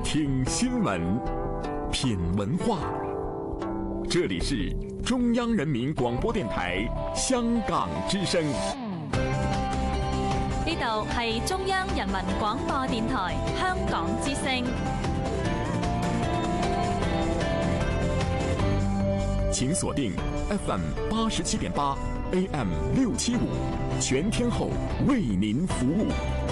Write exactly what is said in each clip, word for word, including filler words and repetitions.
聽新聞，品文化。這裡是中央人民廣播電台香港之聲。 呢度係中央人民廣播電台香港之聲。 請鎖定 F M 八十七點八 A M 六七五，全天候為您服務。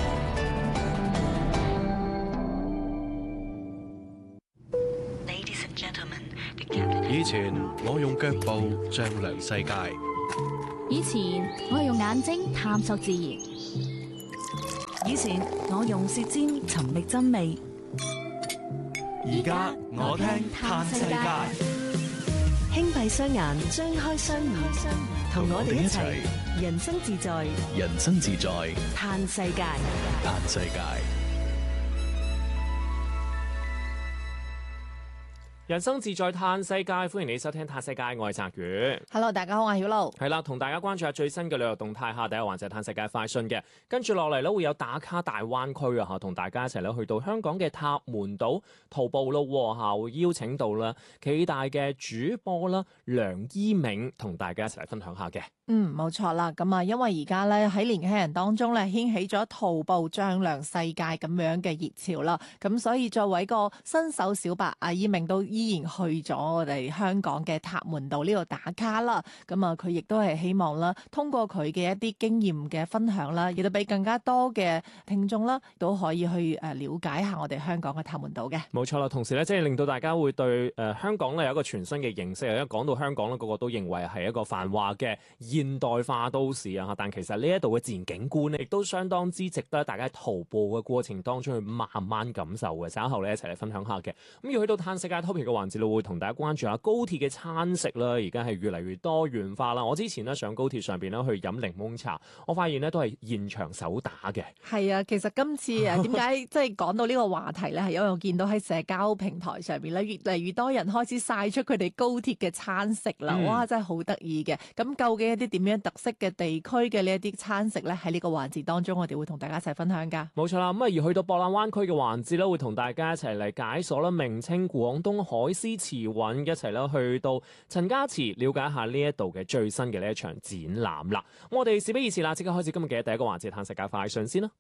以前我用腳步丈量世界， 以前我係用眼睛探索自然， 以前我用舌尖尋覓真味， 而家我聽嘆世界。 輕閉雙眼，張開雙耳，同我哋一齊人生自在， 人生自在嘆世界， 嘆世界。 人生自在嘆世界，歡迎你收聽嘆世界，我係澤宇。 Hello， 大家好，我係曉露。 係啦，同大家關注下最新嘅旅遊動態下，第一環節嘆世界快訊嘅，跟住落嚟咧會有打卡大灣區啊吓，同大家一齊咧去到香港嘅塔門島徒步咯吓，會邀請到啦暨大嘅主播啦梁依銘同大家一齊嚟分享下嘅。 嗯，冇錯啦。咁啊，因為而家咧喺年輕人當中咧掀起咗徒步丈量世界咁樣嘅熱潮啦。咁所以作為一個新手小白，阿依銘都依然去咗我哋香港嘅塔門島呢度打卡啦。咁啊，佢亦都係希望啦，通過佢嘅一啲經驗嘅分享啦，亦都俾更加多嘅聽眾啦，都可以去誒了解下我哋香港嘅塔門島嘅。 冇錯啦，同時咧即係令到大家會對誒香港咧有一個全新嘅認識。因為講到香港咧，個個都認為係一個繁華嘅現代化都市啊，但其實呢一度嘅自然景觀咧，亦都相當之值得大家徒步嘅過程當中去慢慢感受嘅。稍後咧一齊嚟分享下嘅。咁要去到嘆世界 topic 嘅環節咯，會同大家關注下高鐵嘅餐食啦。而家係越嚟越多元化啦。我之前咧上高鐵上邊咧去飲檸檬茶，我發現咧都係現場手打嘅。 係啊，其實今次啊，點解即係講到呢個話題咧？係因為我見到喺社交平台上邊咧，越嚟越多人開始晒出佢哋高鐵嘅餐食啦。嗯、哇，真係好得意嘅。咁究竟一啲點樣特色嘅地區嘅呢一啲餐食咧，喺呢個環節當中，我哋會同大家一齊分享噶。 冇錯啦，咁啊而去到博覽灣區嘅環節咧，會同大家一齊嚟解鎖啦名稱廣東海獅慈韻，一齊咧去到陳家祠了解下呢一度嘅最新嘅呢一場展覽啦。咁我哋事不宜遲啦，即刻開始今日嘅第一個環節，嘆世界快訊先啦。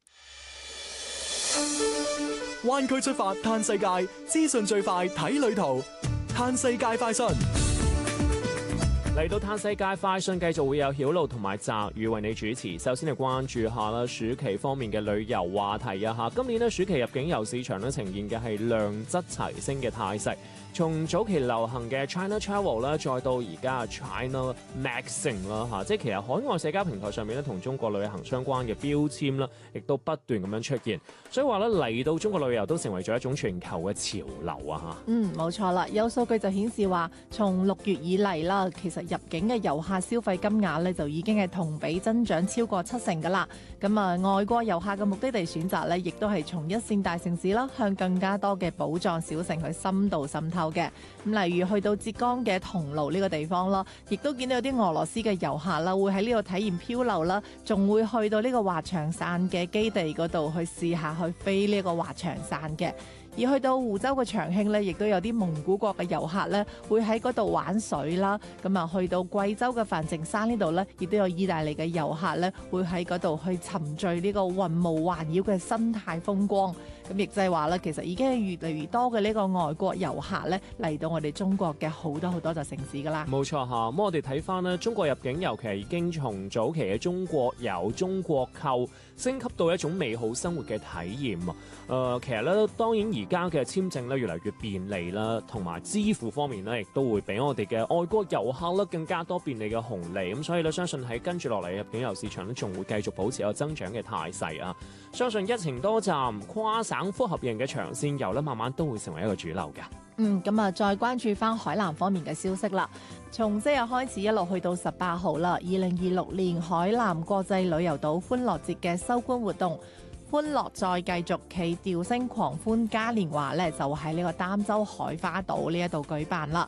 灣區出發嘆世界，資訊最快睇旅途，嘆世界快訊。 嚟到嘆世界快訊，繼續會有曉露同埋澤宇為你主持。首先係關注下啦，暑期方面嘅旅遊話題啊吓。今年咧暑期入境遊市場咧呈現嘅係量質齊升嘅態勢。從早期流行嘅 China Travel 啦，再到而家 China Maxing 啦嚇，即係其實海外社交平台上面咧同中國旅行相關嘅標籤啦，亦都不斷咁樣出現。所以話咧嚟到中國旅遊都成為咗一種全球嘅潮流啊嚇。 嗯，冇錯啦，有數據就顯示話，從六月以嚟啦，其實入境嘅遊客消費金額咧就已經係同比增長超過七成噶啦。咁啊，外國遊客嘅目的地選擇咧，亦都係從一線大城市啦，向更加多嘅寶藏小城去深度滲透嘅。咁例如去到浙江嘅桐廬呢個地方啦，亦都見到有啲俄羅斯嘅遊客啦，會喺呢度體驗漂流啦，仲會去到呢個滑翔傘嘅基地嗰度去試下去飛呢個滑翔傘嘅。而去到湖州嘅長興咧，亦都有啲蒙古國嘅遊客咧，會喺嗰度玩水啦。咁啊，去到貴州嘅梵淨山呢度咧，亦都有意大利嘅遊客咧，會喺嗰度去沉醉呢個雲霧環繞嘅生態風光。咁亦即係話咧，其實已經係越嚟越多嘅呢個外國遊客咧嚟到我哋中國嘅好多好多座城市噶啦。 冇錯嚇，咁我哋睇翻咧，中國入境尤其係已經從早期嘅中國遊、中國購升級到一種美好生活嘅體驗啊！誒、呃，其實咧，當然而家嘅簽證咧越嚟越便利啦，同埋支付方面咧，亦都會俾我哋嘅外國遊客咧更加多便利嘅紅利。咁所以咧，相信喺跟住落嚟入境遊市場咧，仲會繼續保持有增長嘅態勢啊！相信一程多站、跨省複合型嘅長線遊咧，慢慢都會成為一個主流㗎。 嗯，咁啊，再關注翻海南方面嘅消息啦。從即日開始一路去到十八號啦，二零二六年海南國際旅遊島歡樂節嘅收官活動，歡樂再繼續暨調升狂歡嘉年華咧，就喺呢個儋州海花島呢一度舉辦啦。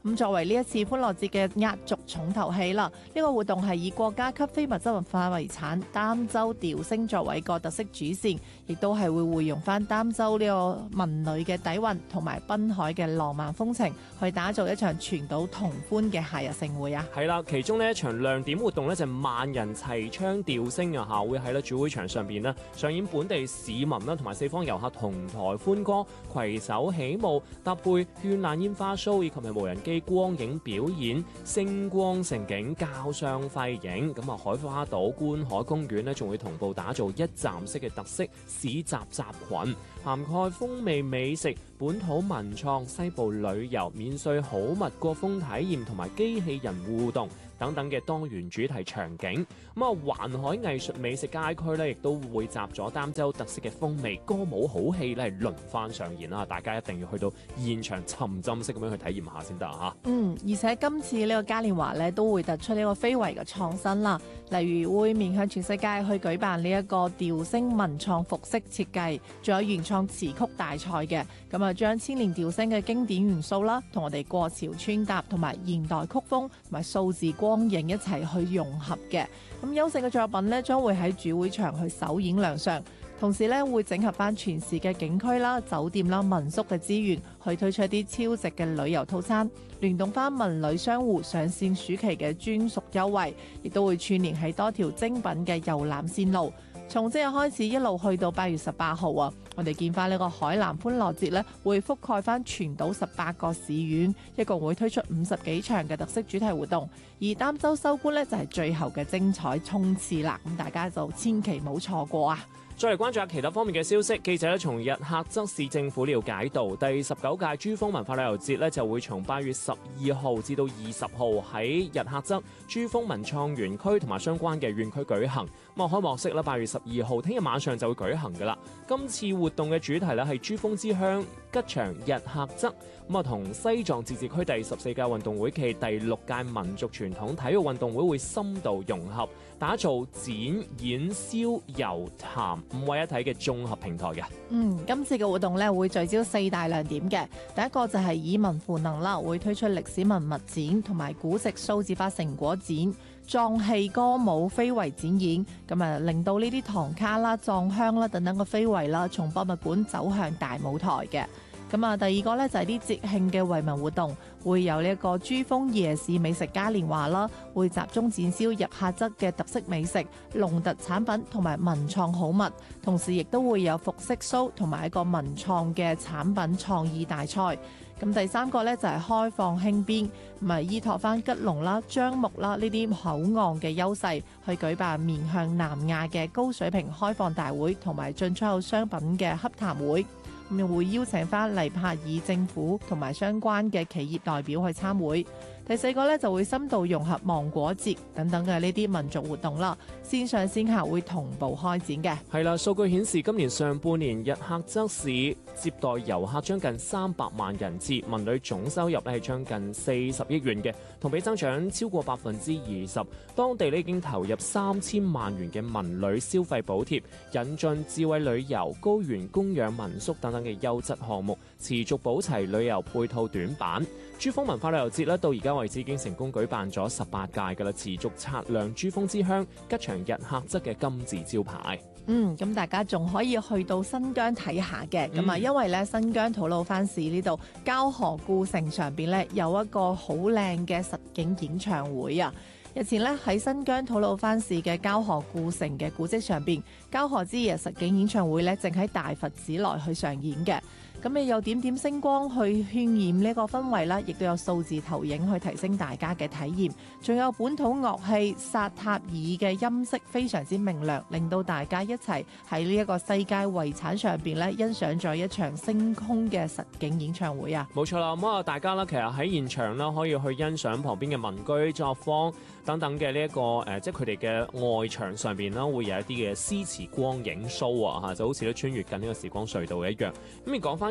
咁作為呢一次歡樂節嘅壓軸重頭戲啦，呢、這個活動係以國家級非物質文化遺產儋州調聲作為個特色主線，亦都係會匯用翻儋州呢個文旅嘅底蘊同埋濱海嘅浪漫風情，去打造一場全島同歡嘅夏日盛會啊！ 係啦，其中呢一場亮點活動呢，就係萬人齊唱調聲啊！嚇會喺咧主會場上邊呢上演本地市民啦同埋四方遊客同台歡歌、攜手起舞、搭配絢爛煙花 show 以及係無人機光影表演、星光盛景、交相輝映。咁啊，海花島觀海公園呢，仲會同步打造一站式嘅特色市集集群，涵蓋風味美食、本土文創、西部旅遊、免稅好物、國風體驗同埋機器人互動等等嘅多元主題場景。咁啊，環海藝術美食街區咧，亦都會集咗儋州特色嘅風味，歌舞好戲咧輪番上演啦！大家一定要去到現場沉浸式咁樣去體驗下先得嚇。嗯， 而且今次呢個嘉年華咧都會突出呢個非遺嘅創新啦，例如會面向全世界去舉辦呢一個調聲文創服飾設計，仲有原創詞曲大賽嘅。咁啊，將千年調聲嘅經典元素啦，同我哋過潮穿搭同埋現代曲風同埋數字光影一齊去融合嘅。咁優勝嘅作品呢，將會喺主會場去首演亮相，同時呢，會整合翻全市嘅景區啦、酒店啦、民宿嘅資源，去推出一啲超值嘅旅遊套餐，聯動翻文旅商戶上線暑期嘅專屬優惠，亦都會串聯喺多條精品嘅遊覽線路。從即日開始一路去到八月十八號啊，我哋見翻呢個海南歡樂節呢，會覆蓋翻全島十八個市縣，一共會推出五十幾場嘅特色主題活動。而儋州收官呢，就係最後嘅精彩衝刺啦，咁大家就千祈唔好錯過啊！ 再嚟關注下其他方面嘅消息，記者咧從日喀則市政府了解到，第十九屆珠峰文化旅遊節咧就會從八月十二號至到二十號喺日喀則珠峰文創園區同埋相關嘅園區舉行。咁啊，開幕式咧八月十二號，聽日晚上就會舉行噶啦。今次活動嘅主題咧係珠峰之鄉吉祥日喀則，咁啊同西藏自治區第十四屆運動會暨第六屆民族傳統體育運動會會深度融合，打造展演燒遊談五位一體嘅綜合平台嘅。 嗯，今次嘅活動咧會聚焦四大亮點嘅。第一個就係以文賦能啦，會推出歷史文物展同埋古籍數字化成果展、藏戲歌舞非遺展演，咁啊令到呢啲唐卡啦、藏香啦等等嘅非遺啦，從博物館走向大舞台嘅。咁啊，第二個咧就係啲節慶嘅惠民活動，會有呢一個珠峰夜市美食嘉年華啦，會集中展銷日喀則嘅特色美食、農特產品同埋文創好物，同時亦都會有服飾 show 同埋一個文創嘅產品創意大賽。咁第三個咧就係開放輕邊，咁啊依託翻吉隆啦、樟木啦呢啲口岸嘅優勢，去舉辦面向南亞嘅高水平開放大會同埋進出口商品嘅洽談會。咁又會邀請翻黎帕爾政府同埋相關嘅企業代表去參會。第四個咧就會深度融合芒果節等等嘅呢啲民族活動啦，線上線下會同步開展嘅。 係啦，數據顯示今年上半年日喀則市接待遊客將近三百萬人次，文旅總收入咧係將近四十億元嘅，同比增長超過百分之二十。當地咧已經投入三千萬元嘅文旅消費補貼，引進智慧旅遊、高原供養民宿等等嘅優質項目，持續補齊旅遊配套短板。珠峰文化旅遊節咧到而家為止已經成功舉辦咗十八屆㗎啦，持續擦亮珠峰之鄉吉祥日喀則嘅金字招牌。 嗯，咁大家仲可以去到新疆睇下嘅，咁啊、嗯，因為咧新疆吐魯番市呢度交河故城上邊咧有一個好靚嘅實景演唱會啊！日前咧喺新疆吐魯番市嘅交河故城嘅古蹟上邊，交河之夜實景演唱會咧正喺大佛寺內去上演嘅。咁你有點點星光去渲染呢個氛圍啦，亦都有數字投影去提升大家嘅體驗，仲有本土樂器薩塔爾嘅音色非常之明亮，令到大家一齊喺呢一個世界遺產上邊咧欣賞咗一場星空嘅實景演唱會啊！ 冇錯啦，咁啊大家啦，其實喺現場啦可以去欣賞旁邊嘅民居作坊等等嘅呢一個誒、呃，即係佢哋嘅外牆上邊啦，會有一啲嘅詩詞光影 show 啊，嚇就好似咧穿越緊呢個時光隧道一樣。咁而講翻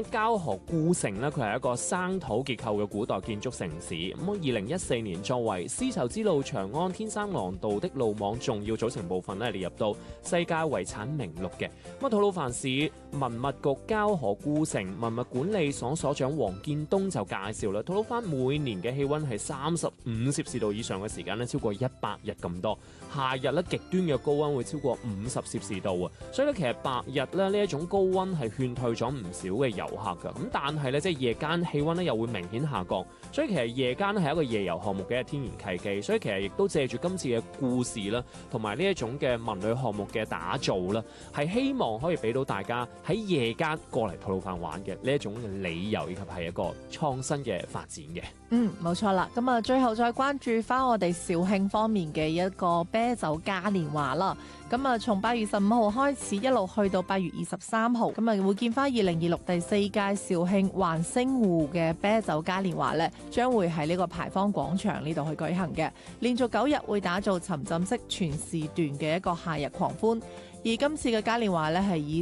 交河故城呢，佢係一個生土結構嘅古代建築城市。咁二零一四年作為絲綢之路長安天生廊道的路網重要組成部分咧，列入到世界遺產名錄嘅。咁啊，吐魯番市文物局交河故城文物管理所所長黃建東就介紹啦，吐魯番每年嘅氣溫係三十五攝氏度以上嘅時間咧，超過一百日咁多。夏日咧極端嘅高溫會超過五十攝氏度啊，所以咧其實白日咧呢一種高溫係勸退咗唔少嘅遊客噶。咁但係咧即係夜間氣溫咧又會明顯下降，所以其實夜間係一個夜遊項目嘅天然契機。所以其實亦都借住今次嘅故事啦，同埋呢一種嘅文旅項目嘅打造啦，係希望可以俾到大家喺夜間過嚟吐魯番玩嘅呢一種理由，以及係一個創新嘅發展嘅。 嗯，冇錯啦。咁啊，最後再關注翻我哋肇慶方面嘅一個啤酒嘉年華啦。咁啊，從八月十五號開始，一路去到八月二十三號，咁啊會見翻二零二六第四屆肇慶環星湖嘅啤酒嘉年華咧，將會喺呢個牌坊廣場呢度去舉行嘅。連續九日會打造沉浸式全時段嘅一個夏日狂歡。而今次嘅嘉年華咧係以